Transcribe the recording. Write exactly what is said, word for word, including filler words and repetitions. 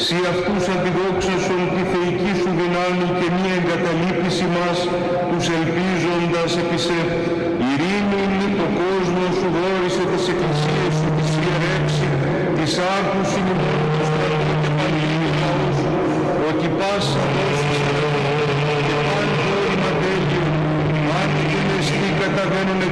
Συ αυτούς αντιδόξασον τη θεϊκή σου δυνάμει και μη εγκαταλείπηση μας, τους ελπίζοντας επί σε ειρήνην το κόσμο σου δόρισε τις εκκλησίες σου, τις ιερέψει, τις άρχους συνημών του στρατού και πανηγύρι λαό σου, ότι πάσα δώσεις και πάλι δόρημα τέλειο, άντε και μεστή καταβαίνουν